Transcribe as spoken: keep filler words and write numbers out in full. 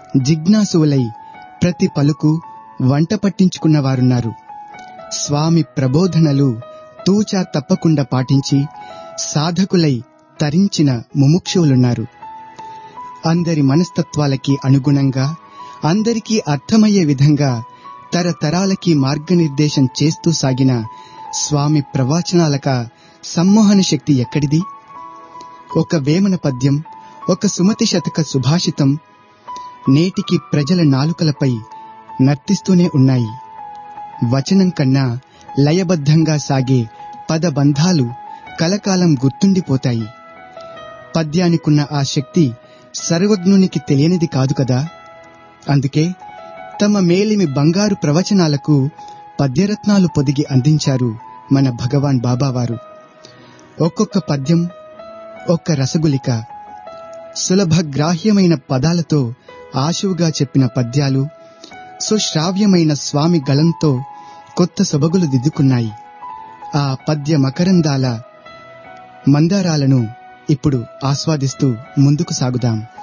జిజ్ఞాసువులై ప్రతి పలుకు వంట పట్టించుకున్నవారున్నారు. స్వామి ప్రబోధనలు తూచా తప్పకుండా పాటించి సాధకులై తరించిన ముముక్షువులున్నారు. అందరి మనస్తత్వాలకి అనుగుణంగా అందరికీ అర్థమయ్యే విధంగా తరతరాలకి మార్గనిర్దేశం చేస్తూ సాగిన స్వామి ప్రవచనాలక సమ్మోహన శక్తి ఎక్కడిది? ఒక వేమన పద్యం, ఒక సుమతి శతక సుభాషితం నేటికి ప్రజల నాలుకలపై నర్తిస్తూనే ఉన్నాయి. వచనం కన్నా లయబద్ధంగా సాగే పదబంధాలు కలకాలం గుర్తుండిపోతాయి. పద్యానికున్న ఆ శక్తి సర్వజ్ఞునికి తెలియనిది కాదు కదా. అందుకే తమ మేలిమి బంగారు ప్రవచనాలకు పద్యరత్నాలు పొదిగి అందించారు మన భగవాన్ బాబావారు. ఒక్కొక్క పద్యం ఒక్క రసగులిక. సులభగ్రాహ్యమైన పదాలతో ఆశువుగా చెప్పిన పద్యాలు సుశ్రావ్యమైన స్వామి గళంతో కొత్త సొబగులు దిద్దుకున్నాయి. ఆ పద్య మకరందాల మందారాలను ఇప్పుడు ఆస్వాదిస్తూ ముందుకు సాగుదాం.